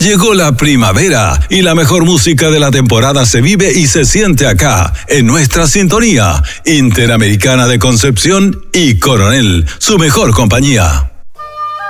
Llegó la primavera y la mejor música de la temporada se vive y se siente acá, en nuestra sintonía. Interamericana de Concepción y Coronel, su mejor compañía.